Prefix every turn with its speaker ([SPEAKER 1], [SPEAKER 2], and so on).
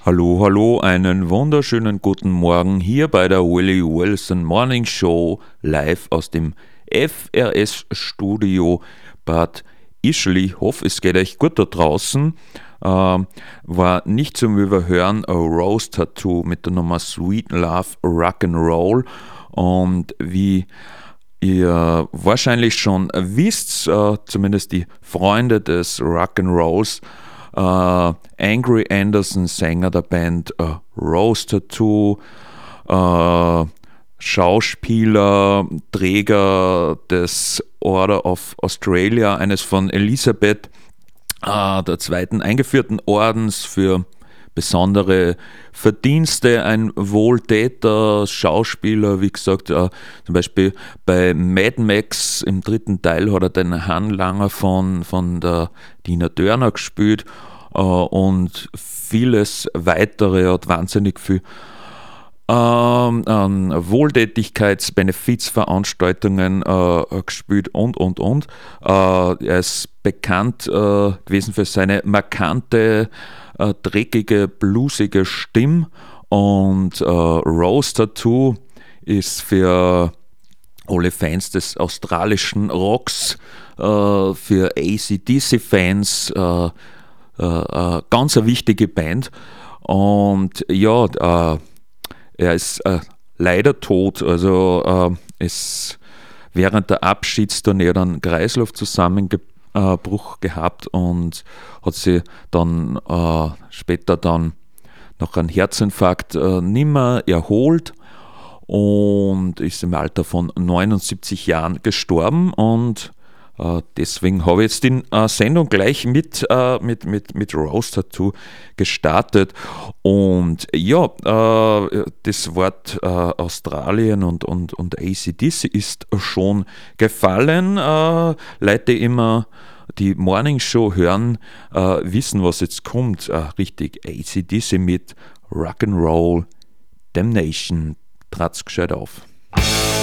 [SPEAKER 1] Hallo, hallo, einen wunderschönen guten Morgen hier bei der Willie Wilson Morning Show live aus dem FRS-Studio Bad Ischl. Ich hoffe, es geht euch gut da draußen. War nicht zum Überhören ein Rose Tattoo mit der Nummer Sweet Love Rock'n'Roll. Und wie ihr wahrscheinlich schon wisst, zumindest die Freunde des Rock'n'Rolls, Angry Anderson, Sänger der Band Rose Tattoo, Schauspieler, Träger des Order of Australia, eines von Elisabeth II. Eingeführten Ordens für besondere Verdienste, ein Wohltäter, Schauspieler, wie gesagt, zum Beispiel bei Mad Max im 3. Teil hat er den Handlanger von der Tina Turner gespielt und vieles weitere, er hat wahnsinnig viel an Wohltätigkeits-Benefizveranstaltungen gespielt und. Er ist bekannt gewesen für seine markante, dreckige, bluesige Stimme und Rose Tattoo ist für alle Fans des australischen Rocks, für AC/DC-Fans ganz eine wichtige Band und ja, er ist leider tot, also ist während der Abschiedstournee dann Kreislaufzusammenbruch gehabt und hat sich dann später dann nach einem Herzinfarkt nimmer erholt und ist im Alter von 79 Jahren gestorben und deswegen habe ich jetzt die Sendung gleich mit Rose Tattoo gestartet und ja, das Wort Australien und AC/DC ist schon gefallen. Leute, die immer die Morning Show hören, wissen, was jetzt kommt. Richtig, AC/DC mit Rock'n'Roll Damnation. Trat's gescheit auf.